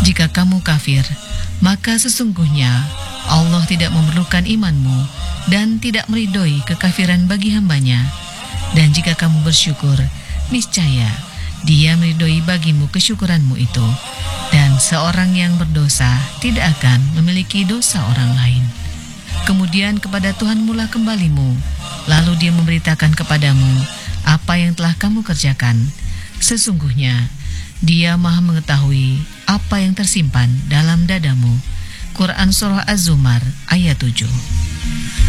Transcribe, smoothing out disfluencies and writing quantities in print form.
Jika kamu kafir, maka sesungguhnya Allah tidak memerlukan imanmu dan tidak meridhoi kekafiran bagi hambanya. Dan jika kamu bersyukur, niscaya Dia meridhoi bagimu kesyukuranmu itu. Dan seorang yang berdosa tidak akan memiliki dosa orang lain. Kemudian kepada Tuhanmu lah kembalimu, lalu Dia memberitakan kepadamu apa yang telah kamu kerjakan. Sesungguhnya Dia Maha mengetahui apa yang tersimpan dalam dadamu. Quran Surah Az-Zumar ayat 7.